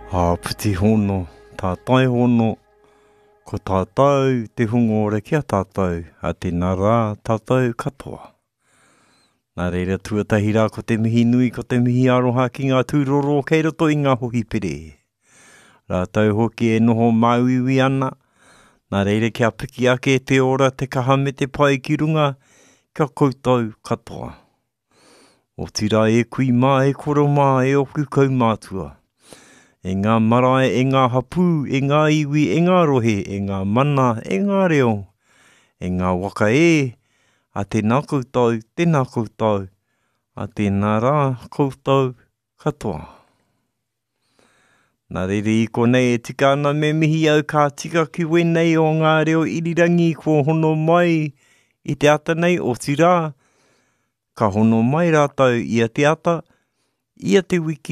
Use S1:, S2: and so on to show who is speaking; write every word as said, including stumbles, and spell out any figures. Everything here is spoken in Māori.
S1: Ha puti hono, tātai hono, ko tātou te hungore kia tātou, a te nara tātou katoa. Nā reira tuatahi rā ko te mihi nui, ko te mihi aroha ki ngā tūroro, kei roto i ngā hoki pere. Rātou hoki e noho mauiwi ana, nā reira kia piki ake te ora te kaha me te pai ki runga, kia koutou katoa. O tira e kui mā, e koro mā, e oku kau mātua. E ngā marae, e ngā hapū, e ngā iwi, e ngā rohe, e ngā mana, e ngā reo, e ngā waka e, a tēnā koutou, tēnā koutou, a tēnā rā koutou katoa. Nā rere i konei e tika ana me mihi au ka tika ki wenei o ngā reo irirangi ko hono mai i te ata nei o tira, ka hono mai rātou i a te ata, i a te wiki,